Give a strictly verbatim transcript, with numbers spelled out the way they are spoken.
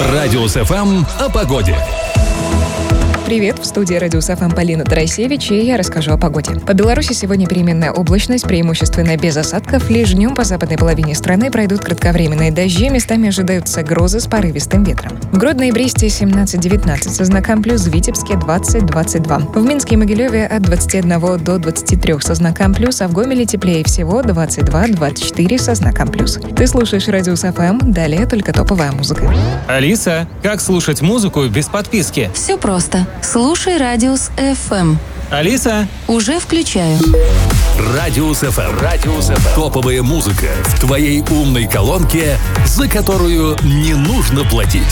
Радиус эф эм о погоде. Привет, в студии Радиус эф эм Полина Тарасевич, и я расскажу о погоде. По Беларуси сегодня переменная облачность, преимущественно без осадков. Лишь днем по западной половине страны пройдут кратковременные дожди, местами ожидаются грозы с порывистым ветром. В Гродно и Бресте семнадцать-девятнадцать со знаком плюс, в Витебске двадцать-двадцать два. В Минске и Могилеве от двадцати одного до двадцати трёх со знаком плюс, а в Гомеле теплее всего двадцать два-двадцать четыре со знаком плюс. Ты слушаешь Радиус эф эм, далее только топовая музыка. Алиса, как слушать музыку без подписки? Все просто. Слушай Радиус эф эм. Алиса? Уже включаю. Радиус эф эм. Радиус эф эм. Топовая музыка в твоей умной колонке, за которую не нужно платить.